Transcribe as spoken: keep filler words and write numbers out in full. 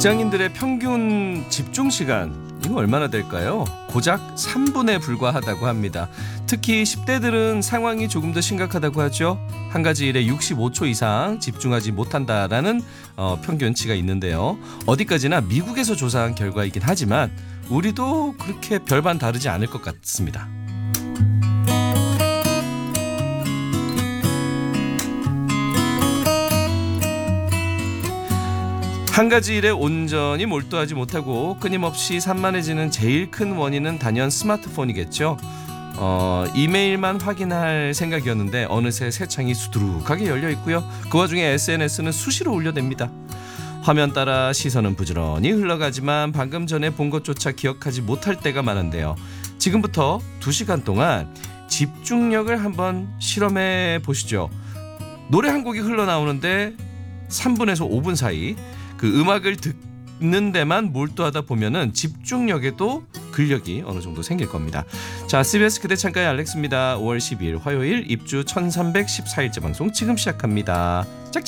직장인들의 평균 집중 시간 이거 얼마나 될까요? 고작 삼 분에 불과하다고 합니다. 특히 십 대들은 상황이 조금 더 심각하다고 하죠. 한 가지 일에 육십오 초 이상 집중하지 못한다라는 어, 평균치가 있는데요. 어디까지나 미국에서 조사한 결과이긴 하지만 우리도 그렇게 별반 다르지 않을 것 같습니다. 한 가지 일에 온전히 몰두하지 못하고 끊임없이 산만해지는 제일 큰 원인은 단연 스마트폰이겠죠. 어, 이메일만 확인할 생각이었는데 어느새 새 창이 수두룩하게 열려 있고요. 그 와중에 에스엔에스는 수시로 올려댑니다. 화면 따라 시선은 부지런히 흘러가지만 방금 전에 본 것조차 기억하지 못할 때가 많은데요. 지금부터 두 시간 동안 집중력을 한번 실험해 보시죠. 노래 한 곡이 흘러나오는데 삼 분에서 오 분 사이 그 음악을 듣는 데만 몰두하다 보면은 집중력에도 근력이 어느 정도 생길 겁니다. 자, 씨비에스 그대 창가의 알렉스입니다. 오월 십이일 화요일 입주 천삼백십사 일째 방송 지금 시작합니다. 짝짝.